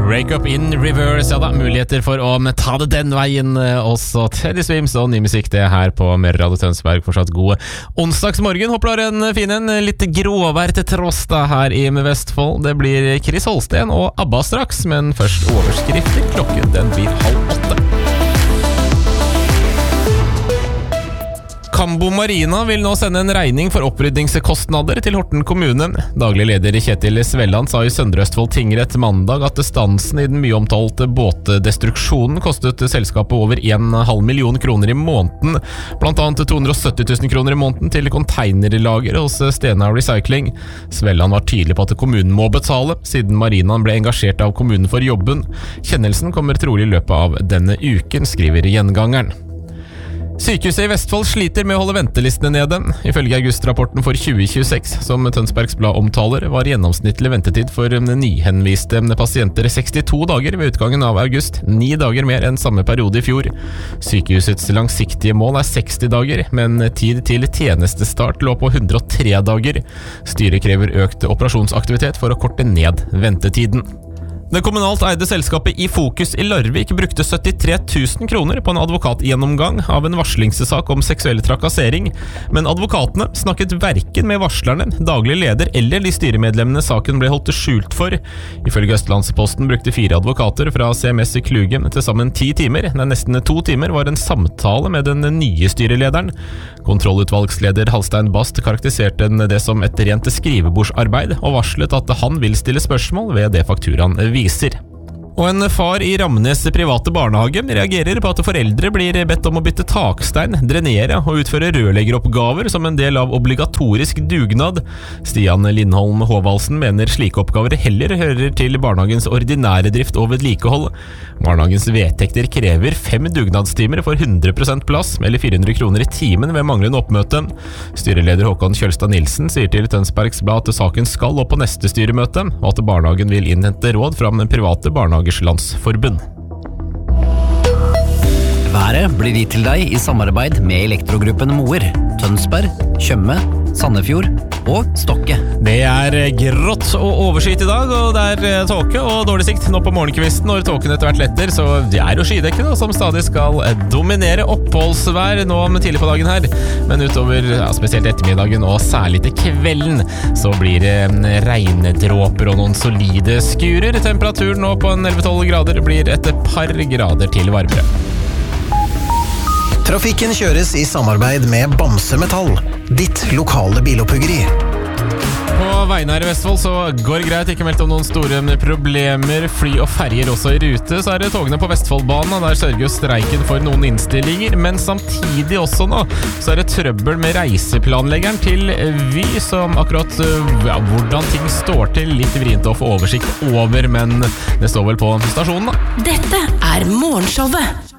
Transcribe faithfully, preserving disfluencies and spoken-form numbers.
Wake Up in Reverse, ja da, muligheter for å ta det den veien. Også Teddy Swims og ny musikk, det her på mer Radio Tønsberg. Fortsatt gode onsdagsmorgen. Håper du har en fin en, litt gråvær til tross da her i Vestfold. Det blir Chris Holsten og ABBA straks, men først overskrifter. Klokken den blir halv åtte. Cambo Marina vil nå sende en regning for opprydningskostnader til Horten kommune. Daglig leder Kjetil Svelland sa i Søndre Østfold tingrett mandag at stansen i den mye omtalte båtdestruksjonen kostet selskapet over en halv million kroner i måneden, blant annet to hundre og sytti tusen kroner i måneden til konteinerlager hos Stena Recycling. Svelland var tydelig på at kommunen må betale, siden marinaen ble engasjert av kommunen for jobben. Kjennelsen kommer trolig i løpet av denne uken, skriver Gjengangeren. Sykehuset i Vestfold sliter med å holde ventelistene nede. Ifølge august-rapporten for tjue tjueseks, som Tønsbergs Blad omtaler, var gjennomsnittlig ventetid for nyhenviste pasienter sekstito dager ved utgangen av august, ni dager mer enn samme periode i fjor. Sykehusets langsiktige mål er seksti dager, men tid til tjenestestart lå på hundre og tre dager. Styret krever økt operasjonsaktivitet for å korte ned ventetiden. Det kommunalt eide selskapet I Fokus i Larvik brukte syttitre tusen kroner på en advokatgjennomgang av en varslingssak om seksuell trakassering, men advokatene snakket hverken med varslerne, daglig leder eller de styremedlemmene saken ble holdt skjult for. Ifølge Østlandsposten brukte fire advokater fra C M S i Klugen til sammen ti timer, der nesten to timer var en samtale med den nye styrelederen. Kontrollutvalgsleder Halstein Bast karakteriserte det som et rent skrivebordsarbeid, og varslet at han vil stille spørsmål ved det fakturaen viser. Og en far i Ramnes private barnehage reagerer på at foreldre blir bedt om å bytte takstein, drenere og utføre rørleggeroppgaver som en del av obligatorisk dugnad. Stian Lindholm Håvaldsen mener slike oppgaver heller hører til barnehagens ordinære drift og vedlikehold. Barnehagens vedtekter krever fem dugnadstimer for hundre prosent plass, eller fire hundre kroner i timen ved manglende oppmøte. Styreleder Håkon Kjølstad Nilsen sier til Tønsbergs Blad at saken skal opp på neste styremøte, og at barnehagen vil innhente råd fra den private barnehagen Landsforbund. Været blir gitt til deg i samarbeid med Elektrogruppen Moer, Tønsberg, Tjøme, Sandefjord og Stokke. Det er grått og overskyet i dag, og det er tåke og dårlig sikt nå på morgenkvisten når tåken etter hvert letter, så det er jo skydekkene som stadig skal dominere oppholdsvær nå tidlig på dagen her. Men utover, ja, spesielt ettermiddagen og særlig til kvelden, så blir det regndråper og noen solide skurer. Temperaturen nå på elleve til tolv grader blir et par grader til varmere. Trafikken kjøres i samarbeid med Bamse Metall, ditt lokale bilopphøggeri. På vegne her i Vestfold så går det greit, ikke meldt om noen store problemer. Fly og ferger også i rute, så er det togene på Vestfoldbanen, og der sørger streiken for noen innstillinger. Men samtidig også nå, så er det trøbbel med reiseplanleggeren til Vy, som akkurat, ja, hvordan ting står til, litt vrient å få oversikt over, men det står vel på stasjonen da. Dette er Morgenshowet